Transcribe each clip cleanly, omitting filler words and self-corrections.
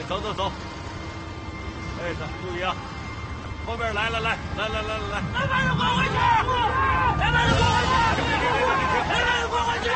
走走走。哎，注意啊！后边来。来，把人滚回去！把人滚回去！把人滚回去！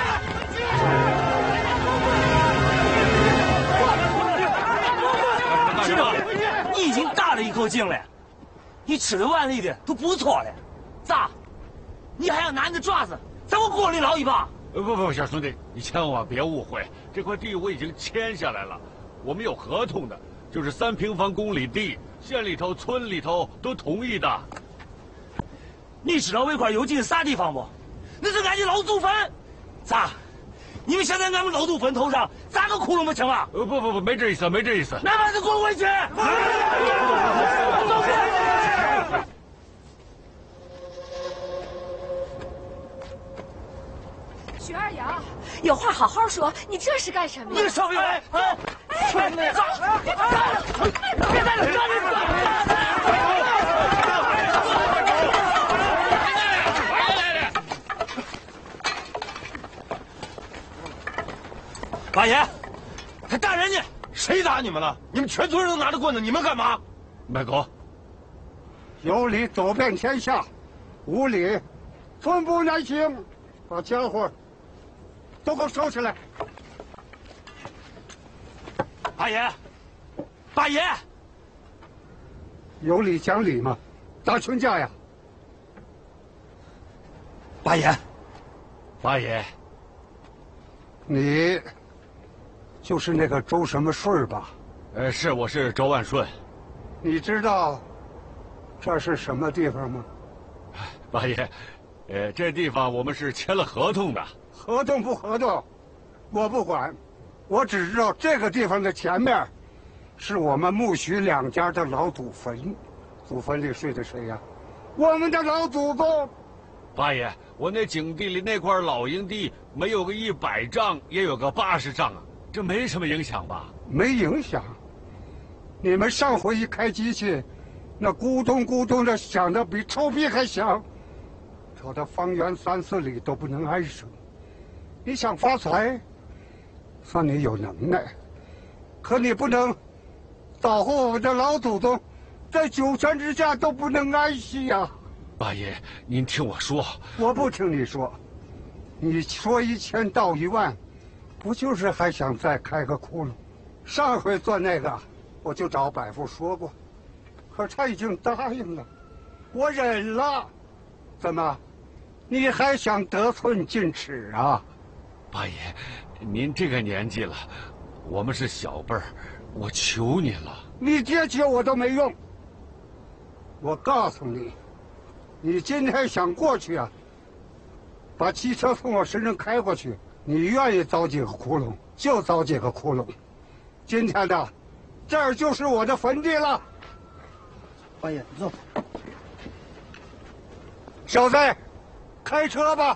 干什么？ 你已经打了一口井了，你吃的碗里的都不错了，咋？你还要拿你的爪子在我锅里捞一把？ 不，小兄弟，你千万别误会，这块地我已经签下来了，我们有合同的，就是3平方公里地，县里头、村里头都同意的。 你知道那块油井是啥地方不？那是俺的老祖坟。咋？你们想在俺们老祖坟头上砸个窟窿不成啊？ 不，没这意思，没这意思。 那把子滚回去！ 徐二阳，有话好好说，你这是干什么？ 你少爷，哎，全的，走，别在这里。八爷，他打人呢！ 谁打你们了？你们全村人都拿着棍子，你们干嘛？ 麦狗， 有理走遍天下，无理寸步难行。把家伙都给我收起来！ 八爷， 有理讲理嘛，打群架呀！ 八爷， 你就是那个周什么顺吧？ 是，我是周万顺。 你知道这是什么地方吗？ 八爷，这地方我们是签了合同的。 合同不合同，我不管，我只知道这个地方的前面，是我们木徐2家的老祖坟。祖坟里睡的谁呀？我们的老祖宗。 八爷，我那井地里那块老营地，没有个100丈，也有个80丈啊，这没什么影响吧？ 没影响。你们上回一开机器，那咕咚咕咚的响的比臭屁还响，吵得方圆3、4里都不能安生。你想发财，算你有能耐，可你不能捣和我们的老祖宗，在9泉之下都不能安息呀！ 八爷，您听我说。 我不听你说，你说1000道1万，不就是还想再开个窟窿？上回做那个，我就找百富说过，可他已经答应了，我忍了。怎么，你还想得寸进尺啊？ 八爷，您这个年纪了，我们是小辈儿，我求您了。 你爹求我都没用。我告诉你，你今天想过去啊，把汽车从我身上开过去，你愿意凿几个窟窿就凿几个窟窿。今天的，这儿就是我的坟地了。 八爷，走。 小子，开车吧。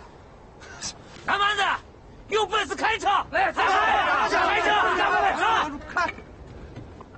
大蛮子，有本事开车！来，开车！开车！开！